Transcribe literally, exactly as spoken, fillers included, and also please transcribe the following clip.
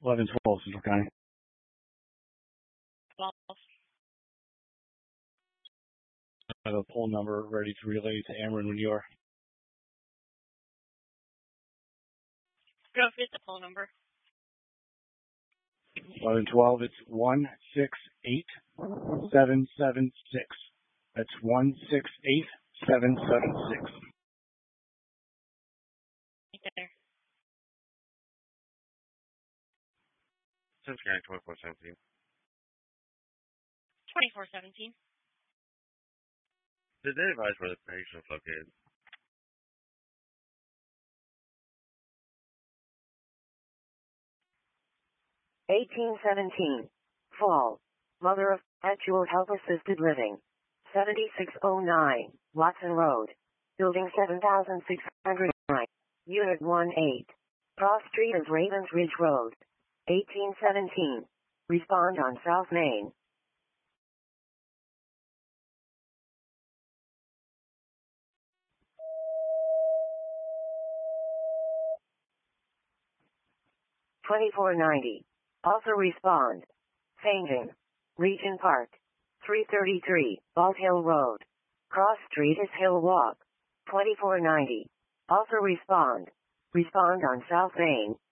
eleven twelve, Central County. twelve. I have a poll number ready to relay to Ameren when you are. Go get the poll number. eleven twelve, it's one six eight seven seven six. That's one six eight seven seven six. Right there. Central County twenty-four seventeen. twenty-four seventeen. Did they advise where the patient is located? eighteen seventeen. Fall. Mother of Actual Health Assisted Living. seventy-six oh nine. Watson Road. Building seven thousand six hundred nine. Unit one eight. Cross Street is Ravens Ridge Road. eighteen seventeen. Respond on South Main. twenty-four ninety. Also respond. Fainting. Region Park. three thirty-three, Bald Hill Road. Cross Street is Hill Walk. twenty-four ninety. Also respond. Respond on South Main.